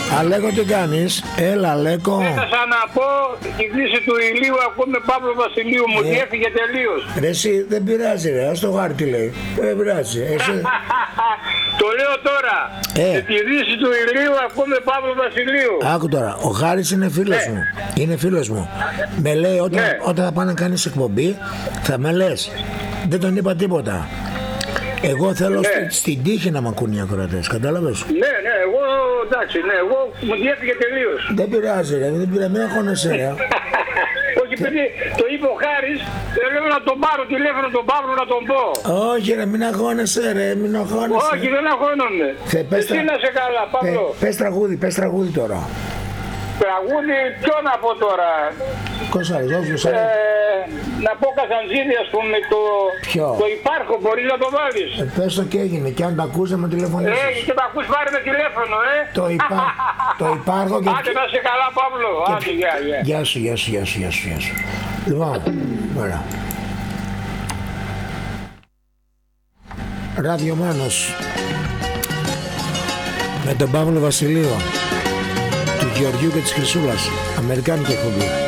Αλέκο, τι κάνεις? Έλα, Αλέκο. Έχασα να πω τη κρίση του ηλίου, ακούμε Παύλο Βασιλείου, μου διέφυγε τελείως. Ρε εσύ, δεν πειράζει ρε, ας το χάρτη λέει. Δεν πειράζει. Εσύ... Το λέω τώρα. Τη ρίση του ηλίου ακούμε Παύλο Βασιλείου. Άκου τώρα, ο Χάρης είναι φίλος μου. Είναι φίλος μου. Με λέει όταν θα πάνε να κάνεις εκπομπή, θα με λες. Δεν τον είπα τίποτα. Εγώ θέλω στην τύχη να μ' ακούν οι ακροατές, κατάλαβες? Ναι, εγώ εντάξει, εγώ μου διέφυγε τελείως. Δεν πειράζει ρε, δεν πειράζει, μην αγχώνεσαι ρε. Όχι παιδί, το είπε ο Χάρης, θέλω να τον πάρω τηλέφωνο τον Παύλο να τον πω. Όχι ρε, μην αγχώνεσαι ρε, μην αγχώνεσαι. Όχι, δεν αγχώνομαι. Εσύ να σε καλά, Παύλο. Πες τραγούδι τώρα. Τραγούδι, ποιο να πω τώρα? Κοσάρις, όποιος να πω Καζαντζίδη, ας πούμε, το υπάρχω, μπορείς να το βάλεις. Πες το και έγινε, και αν τα ακούς να με τηλεφωνήσεις. Και τα ακούς, πάρε με τηλέφωνο, Το υπάρχω και... Άντε να σε καλά, Παύλο. Άντε, Γεια σου. Λοιπόν, ωραία. Ράδιο Μάνος με τον Παύλο Βασιλείο, του Γεωργιού και της Χρυσούλας. Αμερικάνικη εκπομπή.